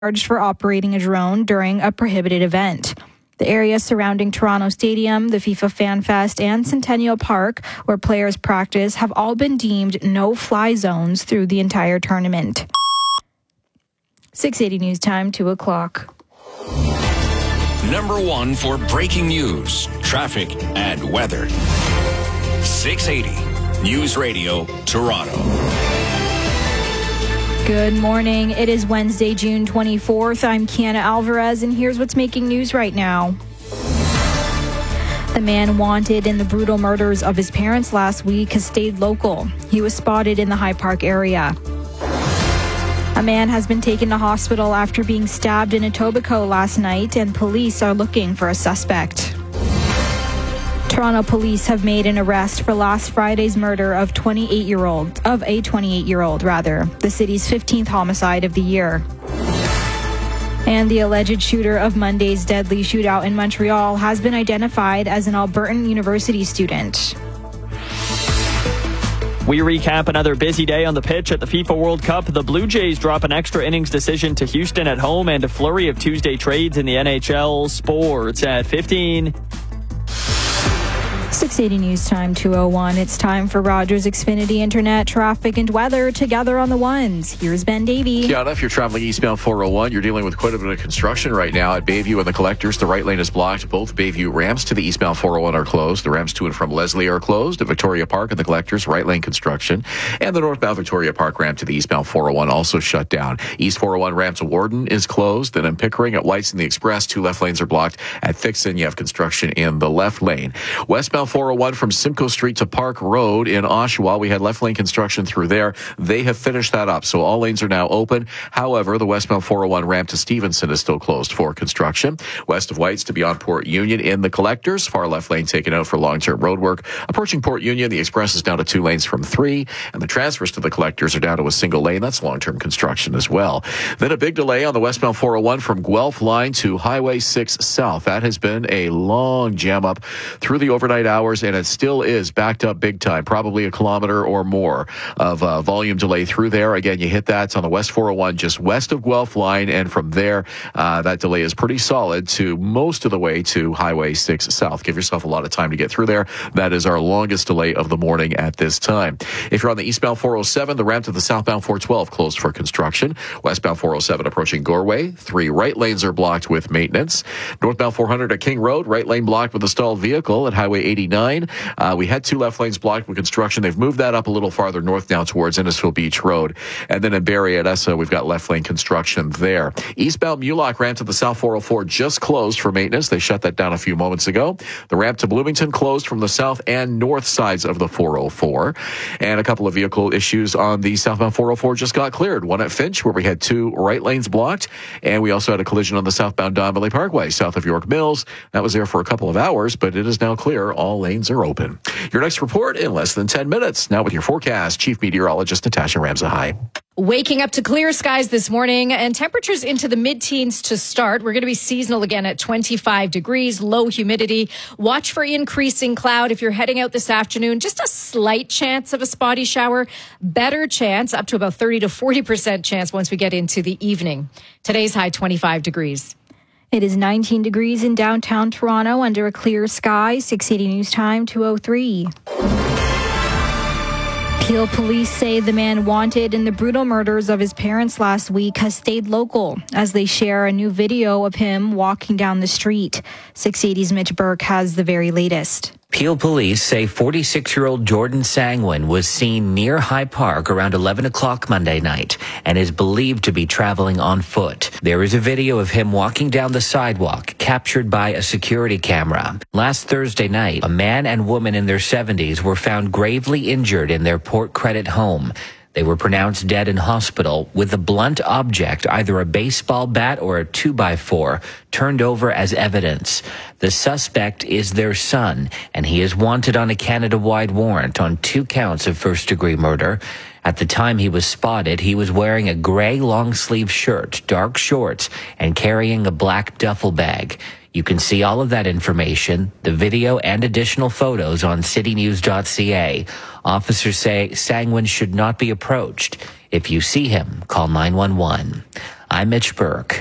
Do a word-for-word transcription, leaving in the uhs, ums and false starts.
charged for operating a drone during a prohibited event. The area surrounding Toronto Stadium, the FIFA Fan Fest, and Centennial Park, where players practice, have all been deemed no-fly zones through the entire tournament. six eighty News Time, two o'clock. Number one for breaking news, traffic, and weather. six eighty News Radio, Toronto. Good morning. It is Wednesday, June twenty-fourth. I'm Kiana Alvarez, and here's what's making news right now. The man wanted in the brutal murders of his parents last week has stayed local. He was spotted in the High Park area. A man has been taken to hospital after being stabbed in Etobicoke last night, and police are looking for a suspect. Toronto police have made an arrest for last Friday's murder of twenty-eight-year-old of a twenty-eight-year-old rather, the city's fifteenth homicide of the year. And the alleged shooter of Monday's deadly shootout in Montreal has been identified as an Albertan University student. We recap another busy day on the pitch at the FIFA World Cup. The Blue Jays drop an extra innings decision to Houston at home, and a flurry of Tuesday trades in the N H L. Sports at fifteen. six eighty News Time, two oh one. It's time for Rogers Xfinity Internet, traffic, and weather together on the ones. Here's Ben Davey. Kiana, if you're traveling eastbound four oh one, you're dealing with quite a bit of construction right now at Bayview and the Collectors. The right lane is blocked. Both Bayview ramps to the eastbound four oh one are closed. The ramps to and from Leslie are closed. At Victoria Park and the Collectors, right lane construction. And the northbound Victoria Park ramp to the eastbound four oh one also shut down. East four oh one ramp to Warden is closed. Then in Pickering at Whites and the Express, two left lanes are blocked. At Fixon, you have construction in the left lane. Westbound four oh one from Simcoe Street to Park Road in Oshawa. We had left lane construction through there. They have finished that up, so all lanes are now open. However, the westbound four oh one ramp to Stevenson is still closed for construction. West of Whites to beyond Port Union in the Collectors. Far left lane taken out for long-term road work. Approaching Port Union, the Express is down to two lanes from three, and the transfers to the Collectors are down to a single lane. That's long-term construction as well. Then a big delay on the westbound four oh one from Guelph line to Highway six South. That has been a long jam up through the overnight hours, and it still is backed up big time, probably a kilometer or more of uh, volume delay through there. Again, you hit that on the West four oh one, just west of Guelph line, and from there, uh, that delay is pretty solid to most of the way to Highway six South. Give yourself a lot of time to get through there. That is our longest delay of the morning at this time. If you're on the eastbound four oh seven, the ramp to the southbound four twelve closed for construction. Westbound four oh seven approaching Goreway. Three right lanes are blocked with maintenance. Northbound four hundred at King Road, right lane blocked with a stalled vehicle at Highway eighty-nine. Uh, we had two left lanes blocked with construction. They've moved that up a little farther north now towards Innisfil Beach Road. And then in Barrie at Essa, we've got left lane construction there. Eastbound Mulock ramp to the South four oh four just closed for maintenance. They shut that down a few moments ago. The ramp to Bloomington closed from the south and north sides of the four oh four. And a couple of vehicle issues on the southbound four oh four just got cleared. One at Finch, where we had two right lanes blocked. And we also had a collision on the southbound Don Valley Parkway, south of York Mills. That was there for a couple of hours, but it is now clear. All lanes are open. Your next report in less than ten minutes. Now with your forecast, Chief Meteorologist Natasha Ramsahai. Waking up to clear skies this morning and temperatures into the mid-teens to start. We're going to be seasonal again at twenty-five degrees, low humidity. Watch for increasing cloud if you're heading out this afternoon. Just a slight chance of a spotty shower. Better chance, up to about thirty to forty percent chance once we get into the evening. Today's high twenty-five degrees. It is nineteen degrees in downtown Toronto under a clear sky. six eighty News Time, two oh three. Peel police say the man wanted in the brutal murders of his parents last week has stayed local as they share a new video of him walking down the street. six eighty's Mitch Burke has the very latest. Peel police say forty-six-year-old Jordan Sangwin was seen near High Park around eleven o'clock Monday night and is believed to be traveling on foot. There is a video of him walking down the sidewalk captured by a security camera. Last Thursday night, a man and woman in their seventies were found gravely injured in their Port Credit home. They were pronounced dead in hospital with a blunt object, either a baseball bat or a two by four, turned over as evidence. The suspect is their son, and he is wanted on a Canada-wide warrant on two counts of first-degree murder. At the time he was spotted, he was wearing a gray long-sleeve shirt, dark shorts, and carrying a black duffel bag. You can see all of that information, the video and additional photos on city news dot c a. Officers say Sangwin should not be approached. If you see him, call nine one one. I'm Mitch Burke.